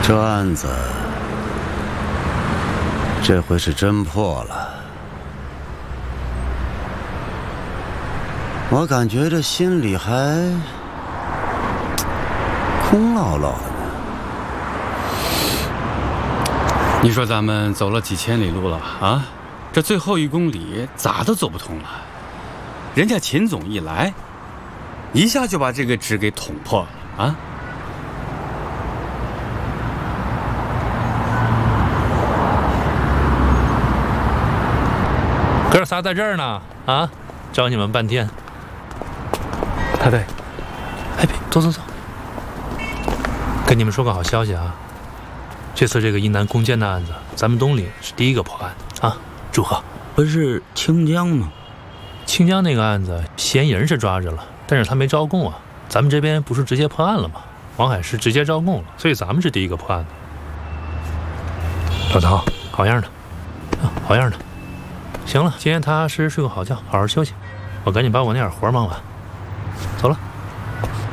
这案子这回是真破了，我感觉这心里还空落落的呢。 你说咱们走了几千里路了啊，这最后1公里咋都走不通了。人家秦总一来，一下就把这个纸给捅破了啊！ 哥仨在这儿呢，啊，找你们半天。太尉，哎，别，走走走。跟你们说个好消息啊，这次这个一南攻坚的案子，咱们东岭是第1个破案啊，祝贺！ 不是清江吗？ 清江那个案子，嫌疑人是抓着了，但是他没招供啊。咱们这边不是直接破案了吗？王海是直接招供了，所以咱们是第1个破案的。老陶，好样的，啊，好样的。行了，今天踏踏实实睡个好觉，好好休息。我赶紧把我那点活忙完，走了。